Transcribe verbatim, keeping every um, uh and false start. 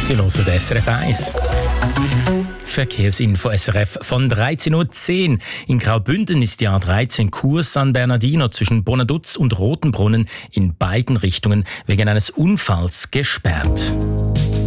Sie hören S R F eins. Verkehrsinfo S R F von dreizehn Uhr zehn. In Graubünden ist die A dreizehn Kurs San Bernardino zwischen Bonaduz und Rotenbrunnen in beiden Richtungen wegen eines Unfalls gesperrt.